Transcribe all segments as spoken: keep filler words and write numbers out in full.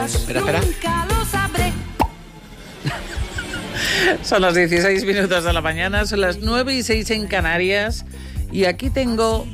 Espera, espera. Son las dieciséis minutos de la mañana, son las nueve y seis en Canarias. Y aquí tengo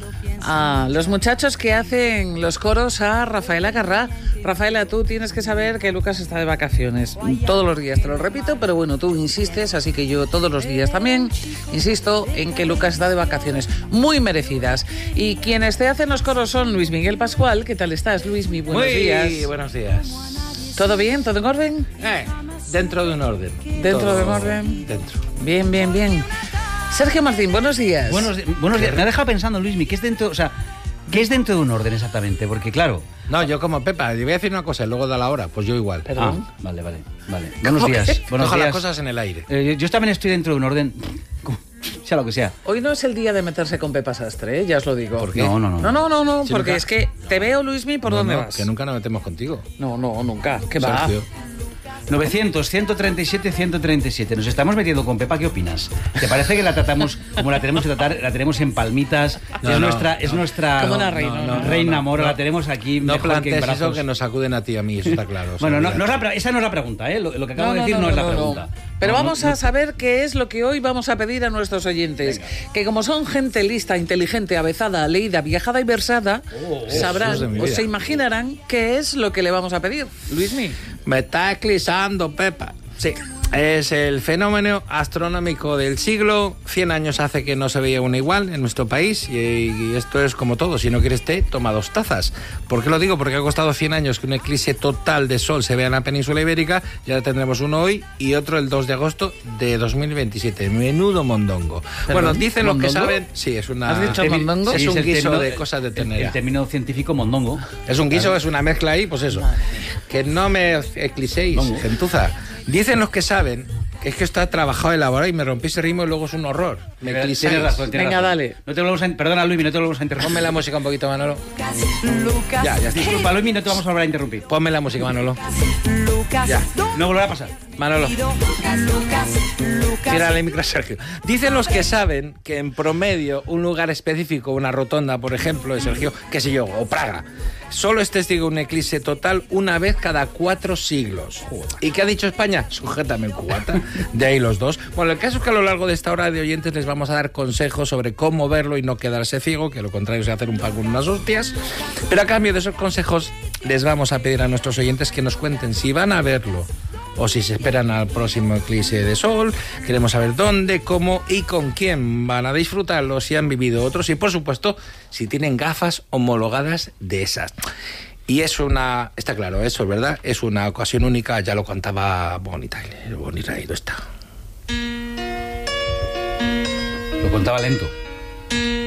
a los muchachos que hacen los coros a Rafaela Carrá. Rafaela, tú tienes que saber que Lucas está de vacaciones. Todos los días te lo repito, pero bueno, tú insistes, así que yo todos los días también insisto en que Lucas está de vacaciones. Muy merecidas. Y quienes te hacen los coros son Luis Miguel Pascual. ¿Qué tal estás, Luis? Muy buenos Muy días. buenos días. ¿Todo bien? ¿Todo en orden? Eh, dentro de un orden. ¿Dentro Todo de un orden? Dentro. Bien, bien, bien. Sergio Martín, buenos días. Buenos, buenos días. Me ha dejado pensando, Luismi, ¿qué es dentro, o sea, qué es dentro de un orden exactamente? Porque claro. No, yo como Pepa, le voy a decir una cosa y luego da la hora, pues yo igual. Perdón. Ah, vale, vale, vale. Buenos días. Buenos Dejo días. las cosas en el aire. Eh, yo también estoy dentro de un orden, sea lo que sea. Hoy no es el día de meterse con Pepa Sastre, ¿eh? Ya os lo digo. ¿Por qué? No, no, no. No, no, no, no, Sí, porque nunca. es que te veo, Luismi, ¿por No, dónde no, vas? que nunca nos metemos contigo. No, no, nunca. ¿Qué va? Sergio. novecientos, ciento treinta y siete, ciento treinta y siete. Nos estamos metiendo con Pepa, ¿qué opinas? ¿Te parece que la tratamos como la tenemos que tratar? La tenemos en palmitas. No, es, no, nuestra, no. es nuestra. Como una reina, no, no, reina no, mora, no. la tenemos aquí. No mejor que en plantees brazos. eso que nos acuden a ti y a mí, eso está claro. o sea, Bueno, no, no es la olvídate. pre- esa no es la pregunta, ¿eh? Lo, lo que acabo No, de no, decir no, no, es la no, no. pregunta. Pero No, vamos no, a no. saber qué es lo que hoy vamos a pedir a nuestros oyentes. Venga. Que como son gente lista, inteligente, avezada, leída, viajada y versada, sabrán Jesús de mi o vida. se imaginarán qué es lo que le vamos a pedir. Luismi. Me está eclipsando, Pepa. Sí. Es el fenómeno astronómico del siglo. cien años hace que no se veía una igual en nuestro país y, y esto es como todo. Si no quieres té, toma dos tazas. ¿Por qué lo digo? Porque ha costado cien años que un eclipse total de sol se vea en la península ibérica. Ya tendremos uno hoy y otro el dos de agosto de dos mil veintisiete. Menudo mondongo. ¿Perdón? Bueno, dicen los que ¿Mondongo? saben... Sí, es una... ¿Has dicho mondongo? Es Sí, un el guiso término- de cosas de el- tener. El término científico mondongo. Es un guiso, es una mezcla ahí, pues eso. Que no me eclipséis, Mondongo. gentuza. Dicen los que saben que es que está trabajado, elaborado y me rompí ese ritmo y luego es un horror. Me Tienes eclipséis. razón, tienes Venga, razón. dale. No te lo vamos a, perdona, Luismi, no te lo vamos a interrumpir. Ponme la música un poquito, Manolo. Lucas, Ya, ya estoy. Disculpa, Luismi, no te vamos a volver a interrumpir. Ponme la música, Manolo. Lucas, Ya. No volverá a pasar. Manolo. Lucas, Lucas, Lucas. Tírale el micro a Sergio. Dicen los que saben que en promedio un lugar específico, una rotonda, por ejemplo, de Sergio, qué sé yo, o Praga, solo es testigo de un eclipse total una vez cada cuatro siglos. ¿Y qué ha dicho España? Sujétame el cubata. De ahí los dos. Bueno, el caso es que a lo largo de esta hora de oyentes les vamos a dar consejos sobre cómo verlo y no quedarse ciego, que lo contrario es hacer un pan con unas hostias. Pero a cambio de esos consejos les vamos a pedir a nuestros oyentes que nos cuenten si van a verlo o si se esperan al próximo eclipse de sol. Queremos saber dónde, cómo y con quién van a disfrutarlo, si han vivido otros y, por supuesto, si tienen gafas homologadas de esas. Y es una... Está claro, eso es verdad, es una ocasión única, ya lo contaba Bonnie Tyler. Bonnie Tyler está. Lo contaba lento.